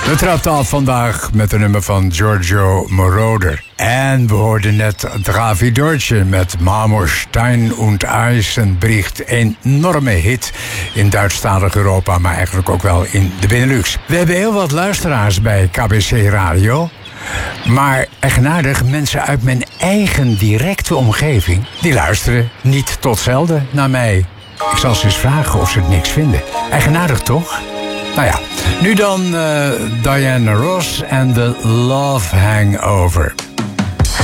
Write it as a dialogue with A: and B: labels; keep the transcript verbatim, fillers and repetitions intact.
A: We trapten af vandaag met een nummer van Giorgio Moroder. En we hoorden net Dravi Deutsche met Marmorstein und Eisenbricht. Een enorme hit in Duitsstalig Europa, maar eigenlijk ook wel in de Benelux. We hebben heel wat luisteraars bij K B C Radio. Maar eigenaardig, mensen uit mijn eigen directe omgeving, die luisteren niet tot zelden naar mij. Ik zal ze eens vragen of ze het niks vinden. Eigenaardig toch? Nou ja, nu dan uh, Diana Ross en de Love Hangover.